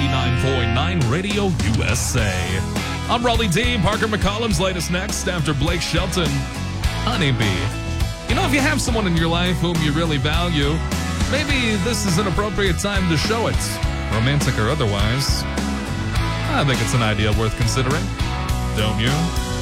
99.9 Radio USA. I'm Raleigh D. Parker McCollum's latest next after Blake Shelton, Honeybee. You know, if you have someone in your life whom you really value, maybe this is an appropriate time to show it, romantic or otherwise. I think it's an idea worth considering, don't you?